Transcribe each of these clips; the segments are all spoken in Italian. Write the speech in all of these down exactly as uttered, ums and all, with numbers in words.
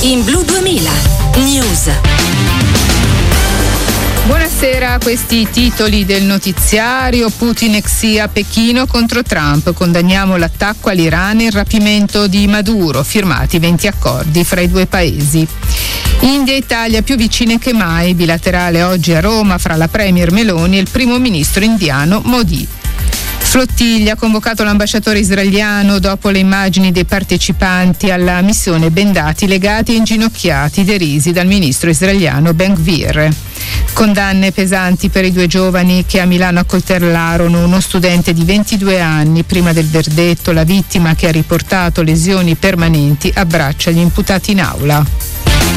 In Blu duemila News. Buonasera, questi i titoli del notiziario. Putin ex I A a Pechino contro Trump. Condanniamo l'attacco all'Iran e il rapimento di Maduro. Firmati venti accordi fra i due paesi. India e Italia più vicine che mai. Bilaterale oggi a Roma fra la premier Meloni e il primo ministro indiano Modi. Flottiglia ha convocato l'ambasciatore israeliano dopo le immagini dei partecipanti alla missione bendati, legati e inginocchiati, derisi dal ministro israeliano Ben Gvir. Condanne pesanti per i due giovani che a Milano accoltellarono uno studente di ventidue anni. Prima del verdetto, la vittima, che ha riportato lesioni permanenti, abbraccia gli imputati in aula.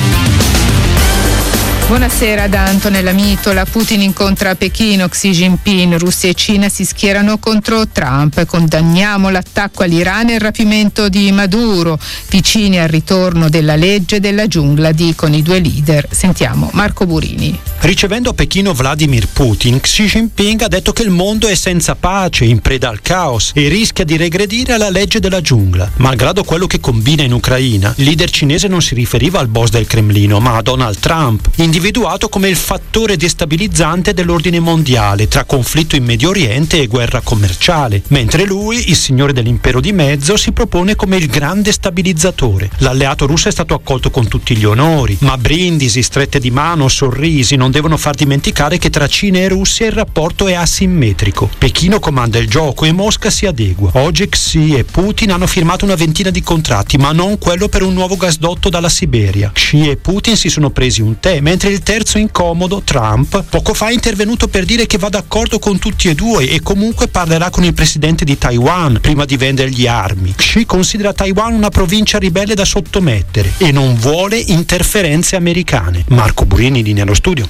Buonasera da Antonella Mitola. Putin incontra a Pechino Xi Jinping. Russia e Cina si schierano contro Trump. Condanniamo l'attacco all'Iran e il rapimento di Maduro. Vicini al ritorno della legge della giungla, dicono i due leader. Sentiamo Marco Burini. Ricevendo a Pechino Vladimir Putin, Xi Jinping ha detto che il mondo è senza pace, in preda al caos e rischia di regredire alla legge della giungla. Malgrado quello che combina in Ucraina, il leader cinese non si riferiva al boss del Cremlino, ma a Donald Trump, individuato come il fattore destabilizzante dell'ordine mondiale tra conflitto in Medio Oriente e guerra commerciale, mentre lui, il signore dell'impero di mezzo, si propone come il grande stabilizzatore. L'alleato russo è stato accolto con tutti gli onori, ma brindisi, strette di mano, sorrisi non devono far dimenticare che tra Cina e Russia il rapporto è asimmetrico. Pechino comanda il gioco e Mosca si adegua. Oggi Xi e Putin hanno firmato una ventina di contratti, ma non quello per un nuovo gasdotto dalla Siberia. Xi e Putin si sono presi un tè, mentre il terzo incomodo, Trump, poco fa è intervenuto per dire che va d'accordo con tutti e due e comunque parlerà con il presidente di Taiwan prima di vendergli armi. Xi considera Taiwan una provincia ribelle da sottomettere e non vuole interferenze americane. Marco Burini, linea allo studio.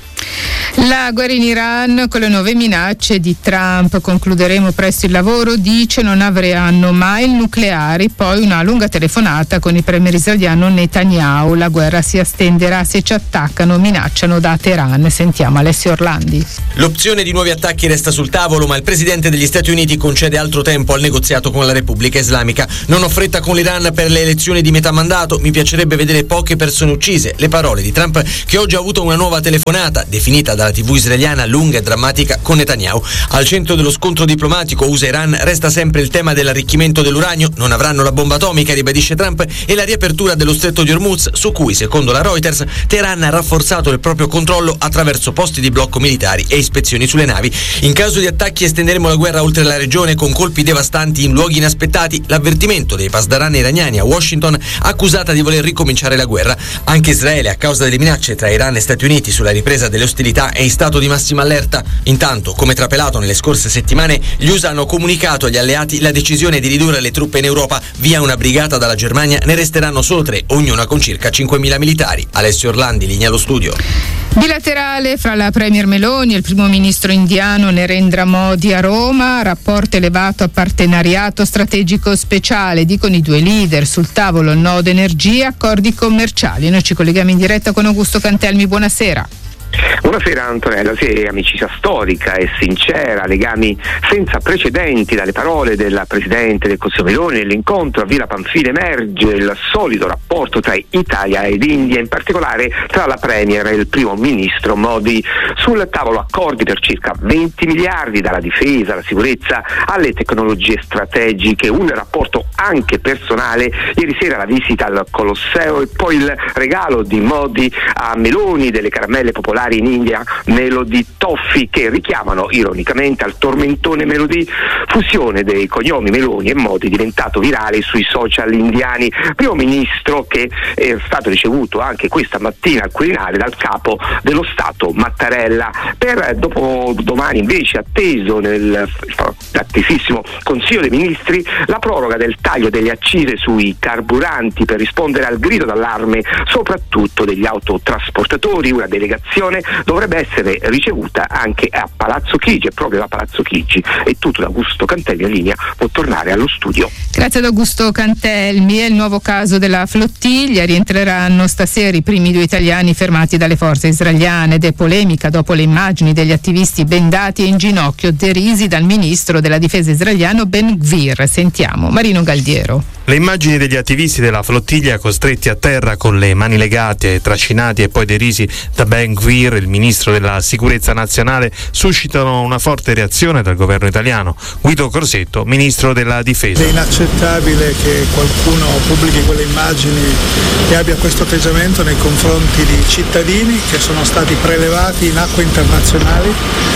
La guerra in Iran con le nuove minacce di Trump. Concluderemo presto il lavoro, dice, non avranno mai il nucleare. Poi una lunga telefonata con il premier israeliano Netanyahu. La guerra si estenderà se ci attaccano, minacciano da Teheran. Sentiamo Alessio Orlandi. L'opzione di nuovi attacchi resta sul tavolo, ma il presidente degli Stati Uniti concede altro tempo al negoziato con la Repubblica Islamica. Non ho fretta con l'Iran per le elezioni di metà mandato, mi piacerebbe vedere poche persone uccise. Le parole di Trump, che oggi ha avuto una nuova telefonata definita dalla tivù israeliana lunga e drammatica con Netanyahu. Al centro dello scontro diplomatico U S A-Iran resta sempre il tema dell'arricchimento dell'uranio. Non avranno la bomba atomica, ribadisce Trump, e la riapertura dello stretto di Hormuz, su cui, secondo la Reuters, Teheran ha rafforzato il proprio controllo attraverso posti di blocco militari e ispezioni sulle navi. In caso di attacchi estenderemo la guerra oltre la regione con colpi devastanti in luoghi inaspettati. L'avvertimento dei pasdaran iraniani a Washington, accusata di voler ricominciare la guerra. Anche Israele, a causa delle minacce tra Iran e Stati Uniti sulla ripresa delle ostilità, è in stato di massima allerta. Intanto, come trapelato nelle scorse settimane, gli U S A hanno comunicato agli alleati la decisione di ridurre le truppe in Europa. Via una brigata dalla Germania, ne resteranno solo tre, ognuna con circa cinquemila militari. Alessio Orlandi, linea allo studio. Bilaterale fra la premier Meloni e il primo ministro indiano Narendra Modi a Roma. Rapporto elevato a partenariato strategico speciale, dicono i due leader. Sul tavolo nodo energia, accordi commerciali. Noi ci colleghiamo in diretta con Augusto Cantelmi. Buonasera. Buonasera Antonella, sì, amicizia storica e sincera, legami senza precedenti. Dalle parole della Presidente del Consiglio Meloni nell'incontro a Villa Pamphile emerge il solido rapporto tra Italia ed India, in particolare tra la Premier e il Primo Ministro Modi. Sul tavolo accordi per circa venti miliardi, dalla difesa alla sicurezza alle tecnologie strategiche, un rapporto anche personale. Ieri sera la visita al Colosseo e poi il regalo di Modi a Meloni delle caramelle popolari in India, Melody Toffee, che richiamano ironicamente al tormentone Melody, fusione dei cognomi Meloni e Modi diventato virale sui social indiani. Primo ministro che è stato ricevuto anche questa mattina al Quirinale dal capo dello Stato Mattarella. Per dopo domani invece atteso nel attesissimo Consiglio dei Ministri la proroga del taglio delle accise sui carburanti per rispondere al grido d'allarme soprattutto degli autotrasportatori, una delegazione delegazione dovrebbe essere ricevuta anche a Palazzo Chigi, e proprio da Palazzo Chigi. E tutto da Augusto Cantelmi, in linea, può tornare allo studio. Grazie ad Augusto Cantelmi. È il nuovo caso della flottiglia. Rientreranno stasera i primi due italiani fermati dalle forze israeliane ed è polemica dopo le immagini degli attivisti bendati e in ginocchio derisi dal ministro della difesa israeliano Ben Gvir. Sentiamo Marino Galdiero. Le immagini degli attivisti della flottiglia costretti a terra con le mani legate, trascinati e poi derisi da Ben Gvir, il ministro della sicurezza nazionale, suscitano una forte reazione dal governo italiano. Guido Crosetto, ministro della difesa. È inaccettabile che qualcuno pubblichi quelle immagini e abbia questo atteggiamento nei confronti di cittadini che sono stati prelevati in acque internazionali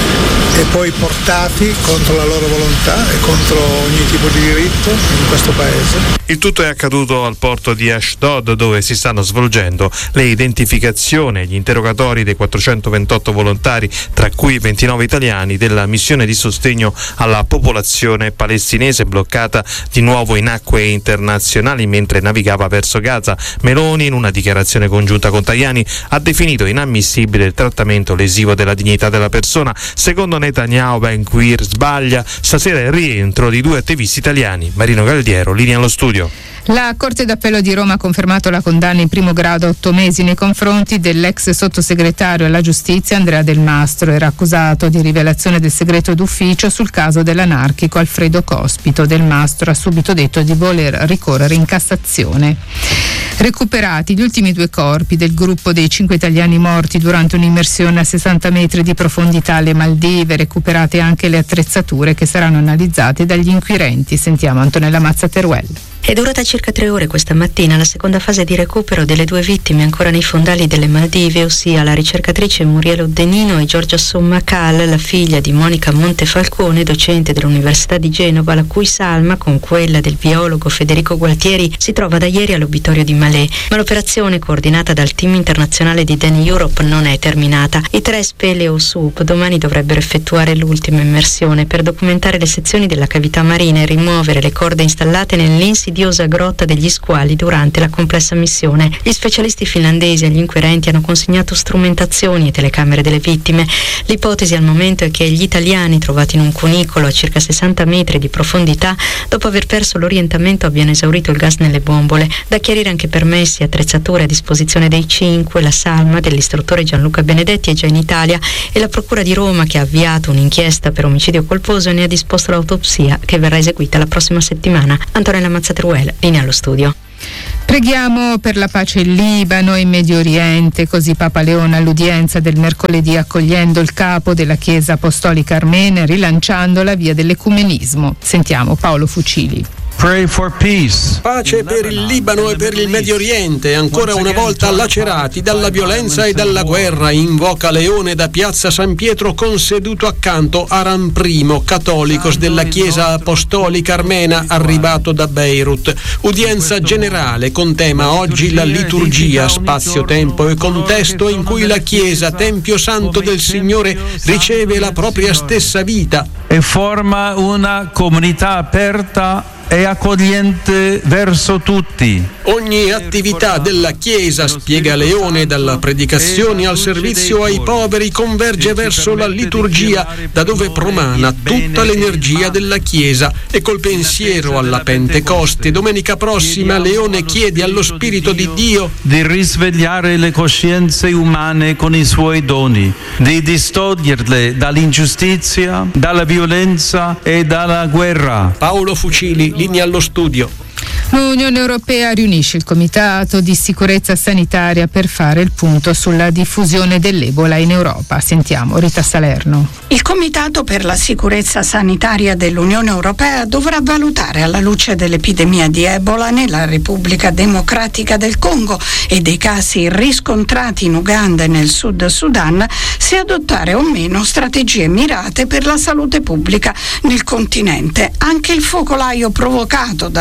e poi portati contro la loro volontà e contro ogni tipo di diritto in questo paese. Il tutto è accaduto al porto di Ashdod, dove si stanno svolgendo le identificazioni e gli interrogatori dei quattrocentoventotto volontari, tra cui ventinove italiani, della missione di sostegno alla popolazione palestinese bloccata di nuovo in acque internazionali mentre navigava verso Gaza. Meloni, in una dichiarazione congiunta con Tajani, ha definito inammissibile il trattamento lesivo della dignità della persona. Secondo Netanyahu, Ben Gvir sbaglia. Stasera è il rientro di due attivisti italiani. Marino Galdiero, linea allo studio. La Corte d'Appello di Roma ha confermato la condanna in primo grado a otto mesi nei confronti dell'ex sottosegretario alla giustizia Andrea Del Mastro. Era accusato di rivelazione del segreto d'ufficio sul caso dell'anarchico Alfredo Cospito. Del Mastro ha subito detto di voler ricorrere in Cassazione. Recuperati gli ultimi due corpi del gruppo dei cinque italiani morti durante un'immersione a sessanta metri di profondità alle Maldive. Recuperate anche le attrezzature che saranno analizzate dagli inquirenti. Sentiamo Antonella Mazza Teruel. È durata circa tre ore questa mattina la seconda fase di recupero delle due vittime ancora nei fondali delle Maldive, ossia la ricercatrice Muriel Odenino e Giorgia Sommacal, la figlia di Monica Montefalcone, docente dell'Università di Genova, la cui salma, con quella del biologo Federico Gualtieri, si trova da ieri all'obitorio di Malé. Ma l'operazione, coordinata dal team internazionale di Dan Europe, non è terminata. I tre Speleo Sup domani dovrebbero effettuare l'ultima immersione per documentare le sezioni della cavità marina e rimuovere le corde installate nell'insidiosa grotta degli squali durante la complessa missione. Gli specialisti finlandesi agli inquirenti hanno consegnato strumentazioni e telecamere delle vittime. L'ipotesi al momento è che gli italiani, trovati in un cunicolo a circa sessanta metri di profondità, dopo aver perso l'orientamento abbiano esaurito il gas nelle bombole. Da chiarire anche permessi e attrezzature a disposizione dei cinque. La salma dell'istruttore Gianluca Benedetti è già in Italia e la Procura di Roma, che ha avviato un'inchiesta per omicidio colposo, ne ha disposto l'autopsia che verrà eseguita la prossima settimana. Antonella Mazzateruel, linea allo studio. Preghiamo per la pace in Libano e in Medio Oriente, così Papa Leone all'udienza del mercoledì, accogliendo il capo della Chiesa Apostolica Armena, rilanciando la via dell'ecumenismo. Sentiamo Paolo Fucili. Pray for peace. Pace per il Libano e per il Medio Oriente, ancora una volta lacerati dalla violenza e dalla guerra, invoca Leone da Piazza San Pietro con seduto accanto Aram I, cattolicos della Chiesa Apostolica Armena, arrivato da Beirut. Udienza generale con tema oggi la liturgia, spazio, tempo e contesto in cui la Chiesa, Tempio Santo del Signore, riceve la propria stessa vita e forma una comunità aperta e accogliente verso tutti. Ogni attività della Chiesa, spiega Leone, dalla predicazione al servizio ai poveri, converge verso la liturgia, da dove promana tutta l'energia della Chiesa. E col pensiero alla Pentecoste, domenica prossima, Leone chiede allo Spirito di Dio di risvegliare le coscienze umane con i suoi doni, di distoglierle dall'ingiustizia, dalla violenza e dalla guerra. Paolo Fucili, linea allo studio. L'Unione Europea riunisce il Comitato di Sicurezza Sanitaria per fare il punto sulla diffusione dell'Ebola in Europa. Sentiamo Rita Salerno. Il Comitato per la Sicurezza Sanitaria dell'Unione Europea dovrà valutare, alla luce dell'epidemia di Ebola nella Repubblica Democratica del Congo e dei casi riscontrati in Uganda e nel Sud Sudan, se adottare o meno strategie mirate per la salute pubblica nel continente. Anche il focolaio provocato dall'antabiotico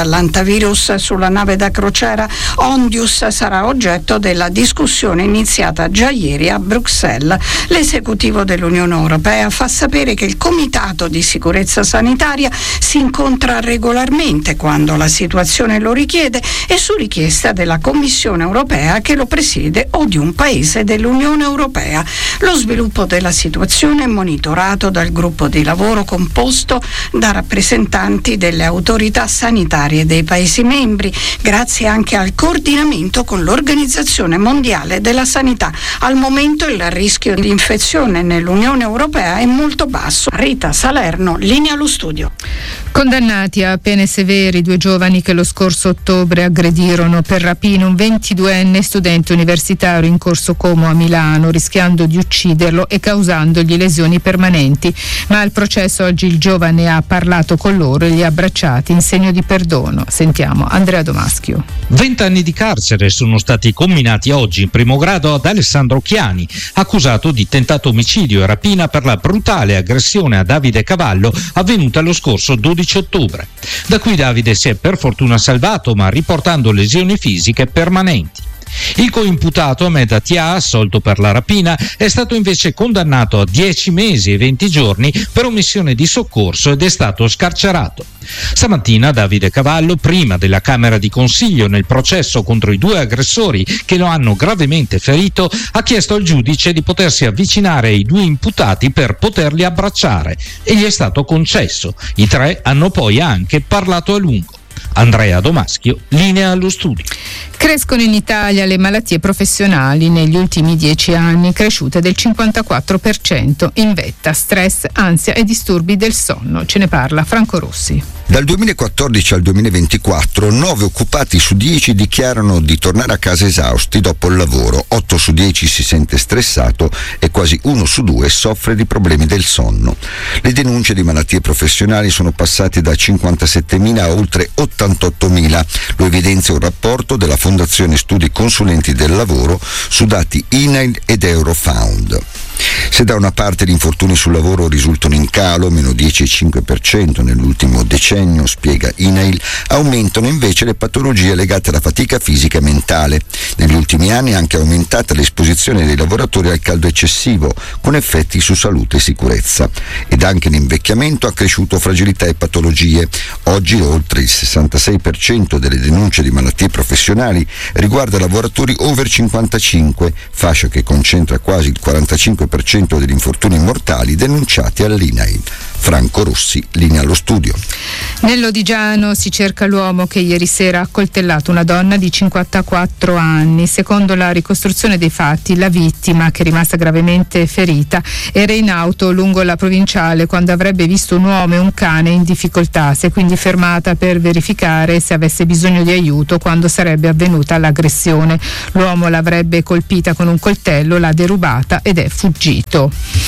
coronavirus sulla nave da crociera Ondius sarà oggetto della discussione iniziata già ieri a Bruxelles. L'esecutivo dell'Unione Europea fa sapere che il Comitato di Sicurezza Sanitaria si incontra regolarmente quando la situazione lo richiede e su richiesta della Commissione Europea che lo presiede o di un paese dell'Unione Europea. Lo sviluppo della situazione è monitorato dal gruppo di lavoro composto da rappresentanti delle autorità sanitarie dei Paesi membri, grazie anche al coordinamento con l'Organizzazione Mondiale della Sanità. Al momento il rischio di infezione nell'Unione Europea è molto basso. Rita Salerno, linea allo studio. Condannati a pene severi due giovani che lo scorso ottobre aggredirono per rapina un ventiduenne studente universitario in Corso Como a Milano, rischiando di ucciderlo e causandogli lesioni permanenti. Ma al processo oggi il giovane ha parlato con loro e li ha abbracciati in segno di perdono. Sentiamo Andrea Domaschio. Vent'anni di carcere sono stati comminati oggi in primo grado ad Alessandro Chiani, accusato di tentato omicidio e rapina per la brutale aggressione a Davide Cavallo avvenuta lo scorso dodici ottobre. Da cui Davide si è per fortuna salvato, ma riportando lesioni fisiche permanenti. Il coimputato Ahmed Attia, assolto per la rapina, è stato invece condannato a dieci mesi e venti giorni per omissione di soccorso ed è stato scarcerato. Stamattina Davide Cavallo, prima della Camera di Consiglio nel processo contro i due aggressori che lo hanno gravemente ferito, ha chiesto al giudice di potersi avvicinare ai due imputati per poterli abbracciare e gli è stato concesso. I tre hanno poi anche parlato a lungo. Andrea Domaschio, linea allo studio. Crescono in Italia le malattie professionali negli ultimi dieci anni, cresciute del cinquantaquattro per cento in vetta, stress, ansia e disturbi del sonno. Ce ne parla Franco Rossi. Dal duemilaquattordici al duemilaventiquattro nove occupati su dieci dichiarano di tornare a casa esausti dopo il lavoro, otto su dieci si sente stressato e quasi uno su due soffre di problemi del sonno. Le denunce di malattie professionali sono passate da cinquantasettemila a oltre ottantottomila, lo evidenzia un rapporto della Fondazione Studi Consulenti del Lavoro su dati I N A I L ed Eurofound. Se da una parte gli infortuni sul lavoro risultano in calo, meno dieci virgola cinque per cento nell'ultimo decennio, spiega I N A I L, aumentano invece le patologie legate alla fatica fisica e mentale. Negli ultimi anni è anche aumentata l'esposizione dei lavoratori al caldo eccessivo, con effetti su salute e sicurezza. Ed anche l'invecchiamento ha cresciuto fragilità e patologie. Oggi oltre il sessantasei per cento delle denunce di malattie professionali riguarda lavoratori over cinquantacinque, fascia che concentra quasi il quarantacinque per cento degli infortuni mortali denunciati all'I N A I L. Franco Rossi, linea allo studio. Nell'Odigiano si cerca l'uomo che ieri sera ha accoltellato una donna di cinquantaquattro anni. Secondo la ricostruzione dei fatti, la vittima, che è rimasta gravemente ferita, era in auto lungo la provinciale quando avrebbe visto un uomo e un cane in difficoltà. Si è quindi fermata per verificare se avesse bisogno di aiuto quando sarebbe avvenuta l'aggressione. L'uomo l'avrebbe colpita con un coltello, l'ha derubata ed è fuggito.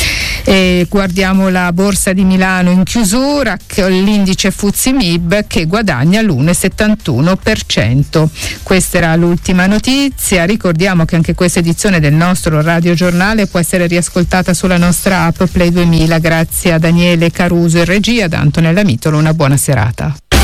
E guardiamo la borsa di Milano in chiusura, con l'indice Fuzzi Mib che guadagna l'uno virgola settantuno per cento. Questa era l'ultima notizia. Ricordiamo che anche questa edizione del nostro radiogiornale può essere riascoltata sulla nostra app Play duemila. Grazie a Daniele Caruso in regia, da Antonella Mitolo, una buona serata.